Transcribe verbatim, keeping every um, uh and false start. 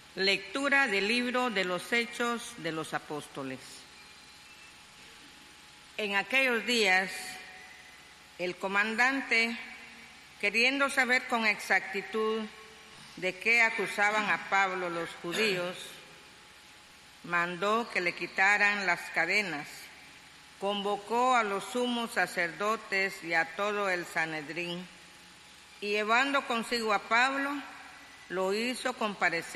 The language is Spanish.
Lectura del libro de los Hechos de los Apóstoles. En aquellos días, el comandante, queriendo saber con exactitud de qué acusaban a Pablo los judíos, mandó que le quitaran las cadenas, convocó a los sumos sacerdotes y a todo el Sanedrín, y llevando consigo a Pablo, lo hizo comparecer